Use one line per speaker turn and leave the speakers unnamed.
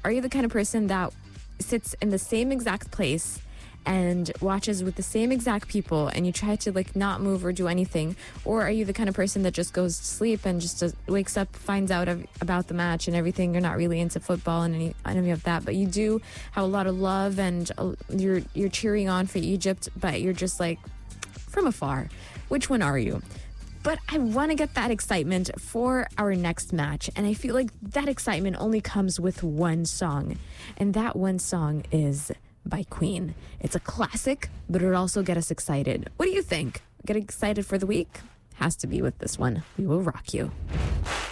Are you the kind of person that sits in the same exact place and watches with the same exact people, and you try to like not move or do anything? Or are you the kind of person that just goes to sleep and just wakes up, finds out about the match and everything? You're not really into football and any of that, but you do have a lot of love, and you're cheering on for Egypt, but you're just like from afar. Which one are you? But I want to get that excitement for our next match, and I feel like that excitement only comes with one song, and that one song is by Queen. It's a classic, but it'll also get us excited. What do you think? Get excited for the week? Has to be with this one. We Will Rock You.